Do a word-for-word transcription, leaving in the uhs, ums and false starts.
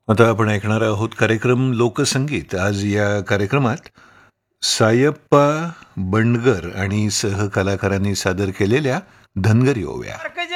आता आपण ऐकणार आहोत कार्यक्रम लोकसंगीत. आज या कार्यक्रमात सायप्पा बंडगर आणि सहकलाकारांनी सादर केलेल्या धनगरी ओव्या.